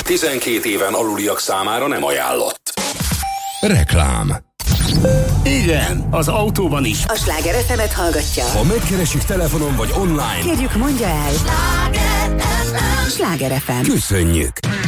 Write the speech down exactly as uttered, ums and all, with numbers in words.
tizenkét éven aluliak számára nem ajánlott. Reklám. Igen, az autóban is. A Sláger ef emet hallgatja. Ha megkeresik telefonon vagy online, kérjük, mondja el. Sláger ef em. Köszönjük!